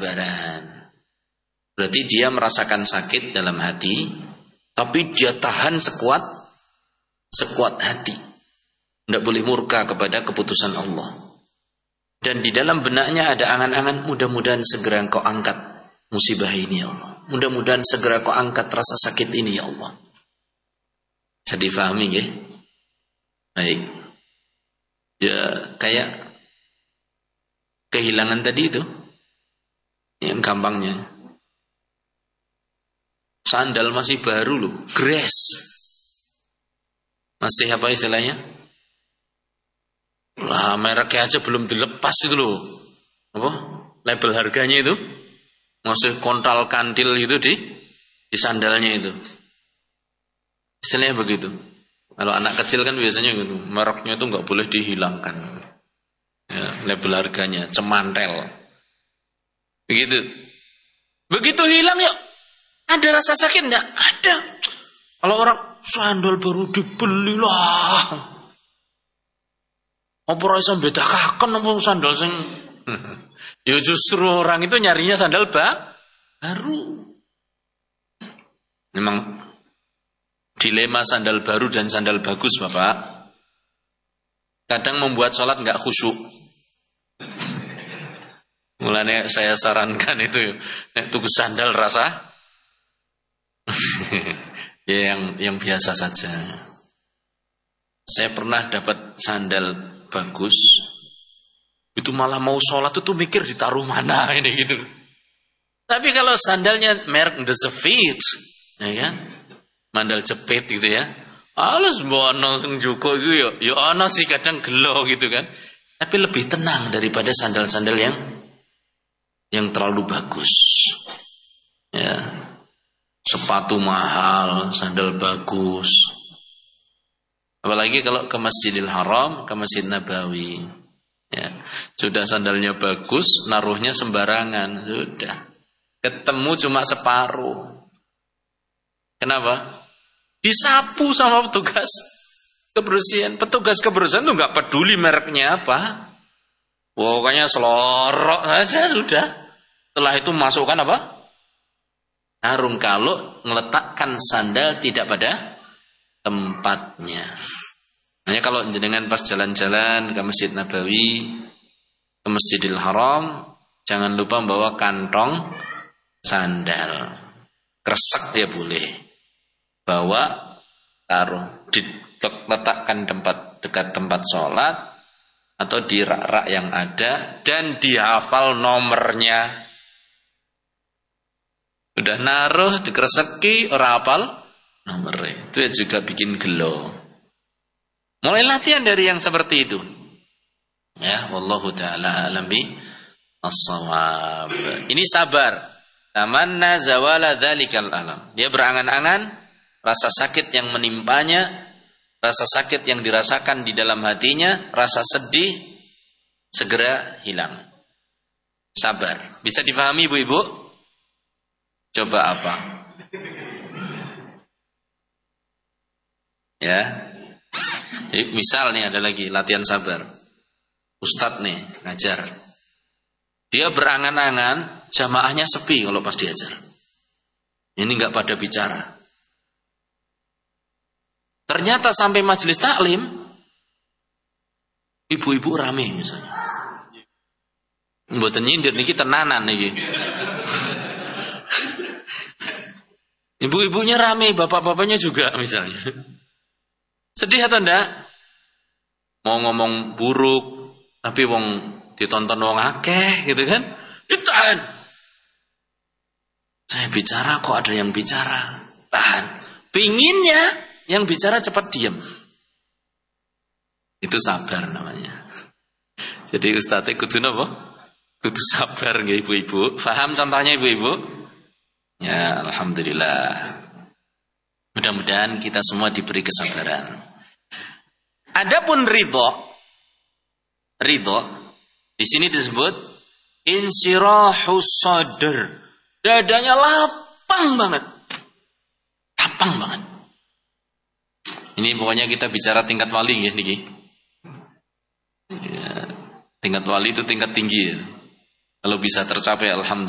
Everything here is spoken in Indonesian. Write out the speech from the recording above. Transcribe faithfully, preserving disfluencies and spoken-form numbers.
kesabaran. Berarti dia merasakan sakit dalam hati, tapi dia tahan sekuat sekuat hati. Tidak boleh murka kepada keputusan Allah. Dan di dalam benaknya ada angan-angan, mudah-mudahan segera Engkau angkat musibah ini ya Allah. Mudah-mudahan segera Engkau angkat rasa sakit ini ya Allah. Bisa difahami ya? Baik. Ya kayak kehilangan tadi itu. Yang gampangnya. Sandal masih baru loh, gres. Masih apa istilahnya? Lah mereknya aja belum dilepas itu loh. Apa? Label harganya itu masih kontal kantil gitu di di sandalnya itu. Istilahnya begitu. Kalau anak kecil kan biasanya gitu, mereknya itu nggak boleh dihilangkan. Ya, label harganya cemantel. Begitu. Begitu hilang ya, ada rasa sakit enggak? Ada. Kalau orang sandal baru dibeli lah. Apa iso bedakaken apa sandal sing ya justru orang itu nyarinya sandal ba baru. Memang dilema sandal baru dan sandal bagus, Bapak. Kadang membuat sholat enggak khusyuk. Mulanya saya sarankan itu nek tuku sandal rasa ya yang yang biasa saja. Saya pernah dapat sandal bagus, itu malah mau sholat itu mikir ditaruh mana ini gitu. Tapi kalau sandalnya merek The Sefit, ya kan, mandal jepit gitu ya, alas bono sing juko itu yo, yo ana sih kadang gelo gitu kan. Tapi lebih tenang daripada sandal-sandal yang yang terlalu bagus. Ya, sepatu mahal, sandal bagus. Apalagi kalau ke Masjidil Haram, ke Masjid Nabawi. Ya, sudah sandalnya bagus, naruhnya sembarangan, sudah. Ketemu cuma separuh. Kenapa? Disapu sama petugas kebersihan. Petugas kebersihan tuh nggak peduli mereknya apa. Pokoknya selorok aja sudah. Setelah itu masukkan apa? Karung, kalau meletakkan sandal tidak pada tempatnya. Hanya kalau jenengan pas jalan-jalan ke Masjid Nabawi, ke Masjidil Haram, jangan lupa bawa kantong sandal. Kresek ya boleh. Bawa, taruh, diletakkan tempat dekat tempat sholat atau di rak-rak yang ada dan dihafal nomornya. Udah naruh, dikreseki, ora hafal nomornya. Itu juga bikin gelo. Mulai latihan dari yang seperti itu. Ya, wallahu taala alam bi as-shawab. Ini sabar. Tamanna zawala dzalikal alam. Dia berangan-angan rasa sakit yang menimpanya, rasa sakit yang dirasakan di dalam hatinya, rasa sedih segera hilang. Sabar. Bisa difahami Ibu-ibu? Coba apa? Ya. Jadi misal nih ada lagi latihan sabar. Ustadz nih ngajar. Dia berangan-angan jamaahnya sepi kalau pas diajar. Ini enggak pada bicara. Ternyata sampai majelis taklim ibu-ibu rame misalnya. Mboten nyindir niki tenanan niki. Ibu-ibunya rame, bapak-bapaknya juga misalnya. Sedih atau enggak? Mau ngomong buruk, tapi wong ditonton wong akeh gitu kan? Ditahan. Saya bicara kok ada yang bicara. Tahan. Pinginnya yang bicara cepat diam. Itu sabar namanya. Jadi ustadz kudu napa? Kudu sabar nggih ibu-ibu. Paham contohnya ibu-ibu? Ya, alhamdulillah. Mudah-mudahan kita semua diberi kesabaran. Adapun ridho, ridho di sini disebut insyirahus sadr. Dadanya lapang banget, lapang banget. Ini pokoknya kita bicara tingkat wali ya, niki. Ya, tingkat wali itu tingkat tinggi ya. Kalau bisa tercapai, alhamdulillah.